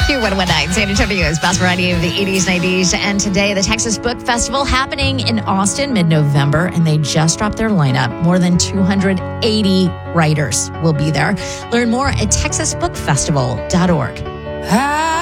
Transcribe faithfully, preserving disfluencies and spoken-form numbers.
Q one nineteen, San Antonio's best variety of the eighties, nineties, and today the Texas Book Festival happening in Austin mid-November, and they just dropped their lineup. More than two hundred eighty writers will be there. Learn more at texas book festival dot org.